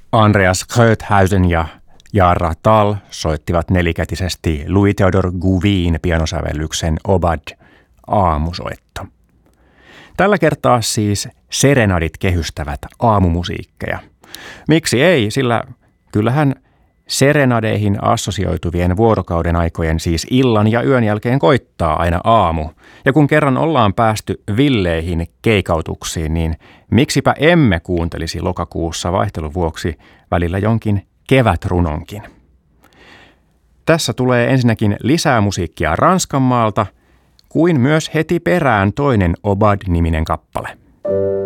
Andreas Röthausen ja Jarra Tal soittivat nelikätisesti Louis Theodore Gouvin pianosävellyksen Obad, aamusoitto. Tällä kertaa siis serenadit kehystävät aamumusiikkeja. Miksi ei, sillä kyllähän serenadeihin assosioituvien vuorokauden aikojen, siis illan ja yön jälkeen, koittaa aina aamu. Ja kun kerran ollaan päästy villeihin keikautuksiin, niin miksipä emme kuuntelisi lokakuussa vaihtelun vuoksi välillä jonkin kevätrunonkin. Tässä tulee ensinnäkin lisää musiikkia Ranskan maalta, kuin myös heti perään toinen Obad-niminen kappale.